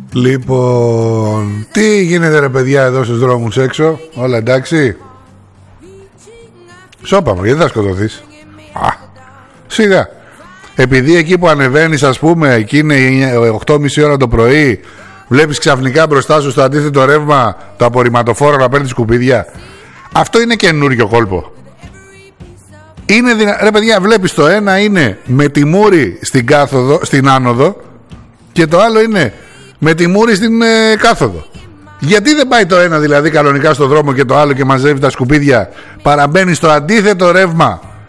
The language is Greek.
Λοιπόν, τι γίνεται ρε παιδιά εδώ στους δρόμους έξω? Όλα εντάξει? Σώπα μου, γιατί θα σκοτωθείς? Σιγά. Επειδή εκεί που ανεβαίνεις, ας πούμε, εκεί είναι 8.30 ώρα το πρωί, βλέπεις ξαφνικά μπροστά σου στο αντίθετο ρεύμα το απορριμματοφόρο να παίρνει σκουπίδια. Αυτό είναι καινούριο κόλπο. Είναι ρε παιδιά, βλέπεις, το ένα είναι με τη μούρη στην άνοδο και το άλλο είναι με τη μούρη στην κάθοδο. Γιατί δεν πάει το ένα δηλαδή κανονικά στο δρόμο και το άλλο και μαζεύει τα σκουπίδια, παραμπαίνει στο αντίθετο ρεύμα